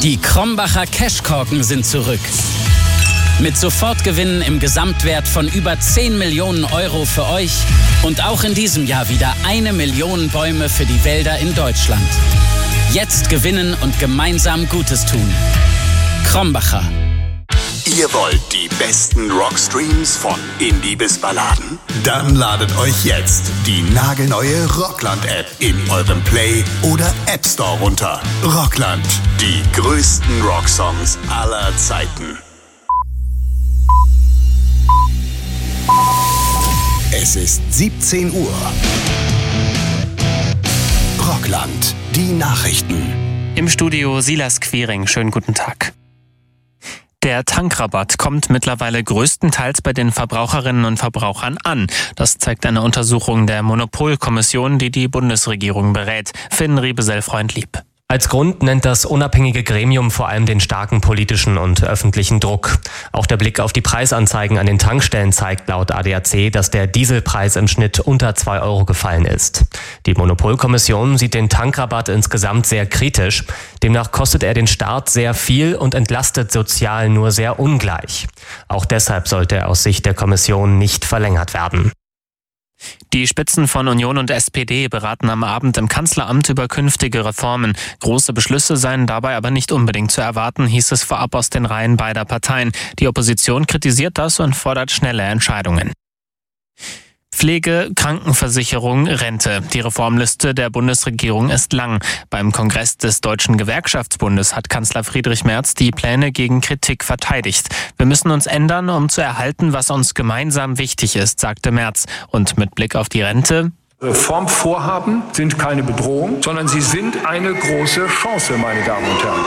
Die Krombacher Cashkorken sind zurück. Mit Sofortgewinnen im Gesamtwert von über 10 Millionen Euro für euch und auch in diesem Jahr wieder 1 Million Bäume für die Wälder in Deutschland. Jetzt gewinnen und gemeinsam Gutes tun. Krombacher. Ihr wollt die besten Rockstreams von Indie bis Balladen? Dann ladet euch jetzt die nagelneue Rockland-App in eurem Play- oder App Store runter. Rockland, die größten Rocksongs aller Zeiten. Es ist 17 Uhr. Rockland, die Nachrichten. Im Studio Silas Quiring. Schönen guten Tag. Der Tankrabatt kommt mittlerweile größtenteils bei den Verbraucherinnen und Verbrauchern an. Das zeigt eine Untersuchung der Monopolkommission, die die Bundesregierung berät. Finn Riebesell-Freundlieb. Als Grund nennt das unabhängige Gremium vor allem den starken politischen und öffentlichen Druck. Auch der Blick auf die Preisanzeigen an den Tankstellen zeigt laut ADAC, dass der Dieselpreis im Schnitt unter 2 Euro gefallen ist. Die Monopolkommission sieht den Tankrabatt insgesamt sehr kritisch. Demnach kostet er den Staat sehr viel und entlastet sozial nur sehr ungleich. Auch deshalb sollte er aus Sicht der Kommission nicht verlängert werden. Die Spitzen von Union und SPD beraten am Abend im Kanzleramt über künftige Reformen. Große Beschlüsse seien dabei aber nicht unbedingt zu erwarten, hieß es vorab aus den Reihen beider Parteien. Die Opposition kritisiert das und fordert schnelle Entscheidungen. Pflege, Krankenversicherung, Rente. Die Reformliste der Bundesregierung ist lang. Beim Kongress des Deutschen Gewerkschaftsbundes hat Kanzler Friedrich Merz die Pläne gegen Kritik verteidigt. Wir müssen uns ändern, um zu erhalten, was uns gemeinsam wichtig ist, sagte Merz. Und mit Blick auf die Rente: Reformvorhaben sind keine Bedrohung, sondern sie sind eine große Chance, meine Damen und Herren.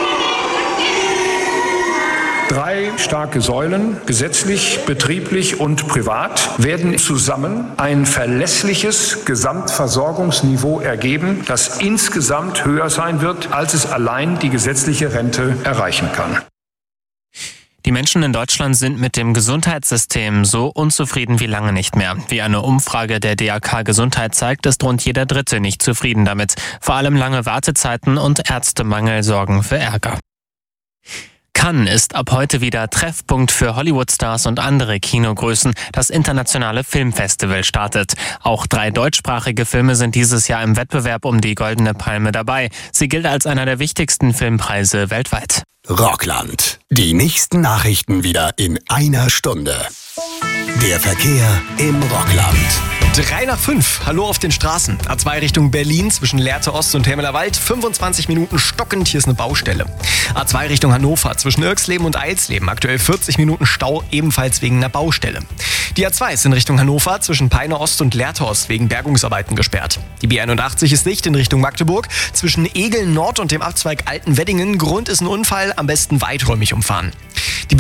3 starke Säulen, gesetzlich, betrieblich und privat, werden zusammen ein verlässliches Gesamtversorgungsniveau ergeben, das insgesamt höher sein wird, als es allein die gesetzliche Rente erreichen kann. Die Menschen in Deutschland sind mit dem Gesundheitssystem so unzufrieden wie lange nicht mehr. Wie eine Umfrage der DAK Gesundheit zeigt, ist rund jeder Dritte nicht zufrieden damit. Vor allem lange Wartezeiten und Ärztemangel sorgen für Ärger. Cannes ist ab heute wieder Treffpunkt für Hollywood-Stars und andere Kinogrößen. Das internationale Filmfestival startet. Auch 3 deutschsprachige Filme sind dieses Jahr im Wettbewerb um die Goldene Palme dabei. Sie gilt als einer der wichtigsten Filmpreise weltweit. Rockland. Die nächsten Nachrichten wieder in einer Stunde. Der Verkehr im Rockland. 3 nach 5. Hallo auf den Straßen. A2 Richtung Berlin zwischen Lehrte Ost und Helmelerwald. 25 Minuten stockend. Hier ist eine Baustelle. A2 Richtung Hannover zwischen Irxleben und Eilsleben. Aktuell 40 Minuten Stau, ebenfalls wegen einer Baustelle. Die A2 ist in Richtung Hannover zwischen Peine Ost und Lehrte Ost wegen Bergungsarbeiten gesperrt. Die B81 ist dicht in Richtung Magdeburg zwischen Egeln Nord und dem Abzweig Altenweddingen. Grund ist ein Unfall, am besten weiträumig umfahren. Die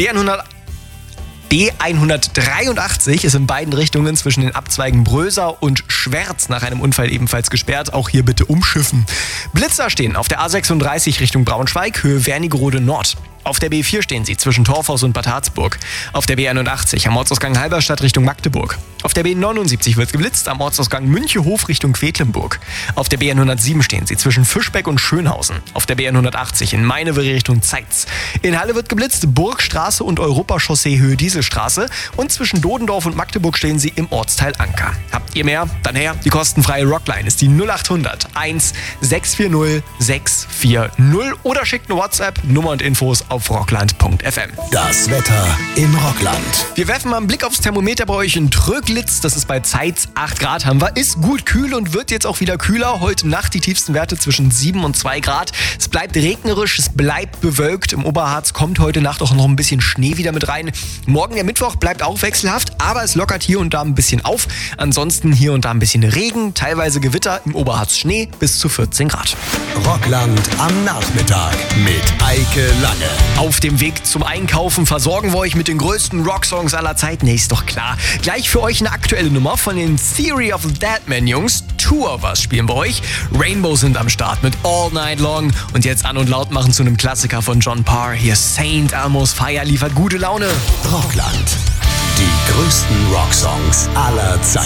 B183 ist in beiden Richtungen zwischen den Abzweigen Bröser und Schwerz nach einem Unfall ebenfalls gesperrt. Auch hier bitte umschiffen. Blitzer stehen auf der A36 Richtung Braunschweig, Höhe Wernigerode Nord. Auf der B4 stehen sie zwischen Torfhaus und Bad Harzburg. Auf der B81 am Ortsausgang Halberstadt Richtung Magdeburg. Auf der B79 wird geblitzt am Ortsausgang Münchehof Richtung Quedlinburg. Auf der B107 stehen sie zwischen Fischbeck und Schönhausen. Auf der B180 in Meinewery Richtung Zeitz. In Halle wird geblitzt Burgstraße und Europachaussee Höhe Dieselstraße. Und zwischen Dodendorf und Magdeburg stehen sie im Ortsteil Anker. Habt ihr mehr? Dann her. Die kostenfreie Rockline ist die 0800 1 640 640 oder schickt eine WhatsApp, Nummer und Infos auf rockland.fm. Das Wetter im Rockland. Wir werfen mal einen Blick aufs Thermometer bei euch in Tröglitz. Das ist bei Zeitz 8 Grad haben wir. Ist gut kühl und wird jetzt auch wieder kühler. Heute Nacht die tiefsten Werte zwischen 7 und 2 Grad. Es bleibt regnerisch, es bleibt bewölkt. Im Oberharz kommt heute Nacht auch noch ein bisschen Schnee wieder mit rein. Morgen der Mittwoch bleibt auch wechselhaft, aber es lockert hier und da ein bisschen auf. Ansonsten hier und da ein bisschen Regen, teilweise Gewitter, im Oberharz Schnee bis zu 14 Grad. Rockland am Nachmittag mit Eike Lange. Auf dem Weg zum Einkaufen versorgen wir euch mit den größten Rocksongs aller Zeiten. Nee, ist doch klar. Gleich für euch eine aktuelle Nummer von den Theory of the Deadman Jungs. 2 of Us spielen wir euch. Rainbow sind am Start mit All Night Long. Und jetzt an und laut machen zu einem Klassiker von John Parr. Hier St. Elmo's Fire liefert gute Laune. Rockland. Die größten Rocksongs aller Zeiten.